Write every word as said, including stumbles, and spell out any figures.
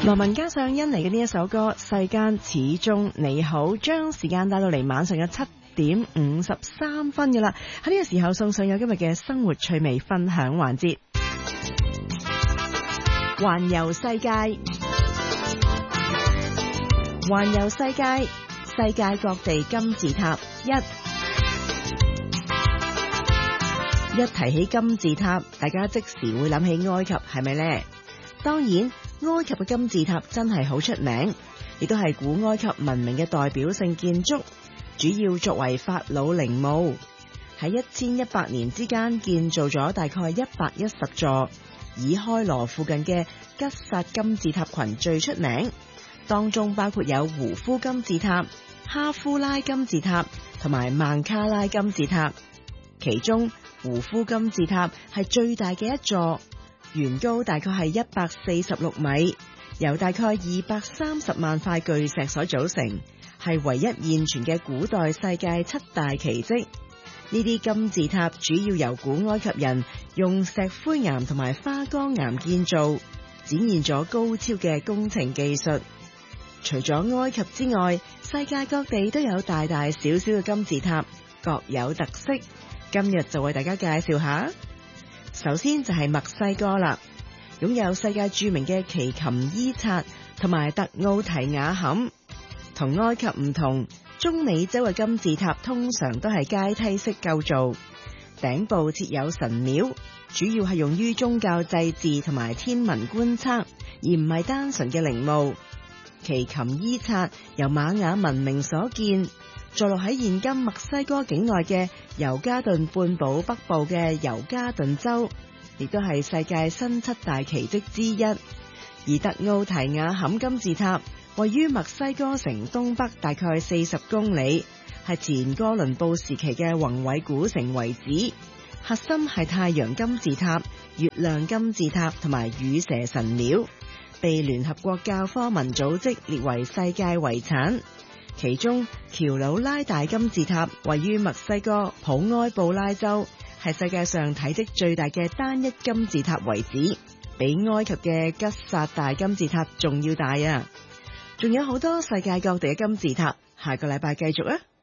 羅文加上印尼嘅呢一首歌《世間始終你好》，將時間帶到嚟晚上嘅七點五十三分嘅啦。喺呢個時候送上有今日嘅生活趣味分享環節，環遊世界，環遊世界，世界各地金字塔。一一提起金字塔，大家即時會諗起埃及，係咪呢？當然，埃及嘅金字塔真係好出名，亦都係古埃及文明嘅代表性建築，主要作為法老陵墓。喺一千一百年之間建造咗大概一百一十座，以開羅附近嘅吉薩金字塔群最出名，當中包括有胡夫金字塔、哈夫拉金字塔同埋曼卡拉金字塔。其中胡夫金字塔係最大嘅一座，原高大概係一百四十六米，由大概二百三十萬塊巨石所組成，係唯一現存嘅古代世界七大奇蹟。呢啲金字塔主要由古埃及人用石灰岩同埋花崗岩建造，展現咗高超嘅工程技術。除咗埃及之外，世界各地都有大大小小嘅金字塔，各有特色。今日就為大家介紹下。首先就係墨西哥啦，擁有世界著名嘅奇琴伊察同埋特奧提亞坎。同埃及唔同，中美洲嘅金字塔通常都係階梯式構造，頂部設有神廟，主要係用於宗教祭祀同埋天文觀測，而唔係單純嘅陵墓。奇琴伊察由瑪雅文明所建，坐落喺現今墨西哥境內嘅尤加頓半島北部嘅尤加頓州，亦都係世界新七大奇蹟之一。而特奧提亞坎金字塔位於墨西哥城東北大概四十公里，係前哥倫布時期嘅宏偉古城遺址。核心係太陽金字塔、月亮金字塔同埋羽蛇神廟，被聯合國教科文組織列為世界遺產。其中喬魯拉大金字塔位於墨西哥普埃布拉州，係世界上體積最大嘅單一金字塔遺址，比埃及嘅吉薩大金字塔仲要大啊！仲有好多世界各地嘅金字塔，下個禮拜繼續啊！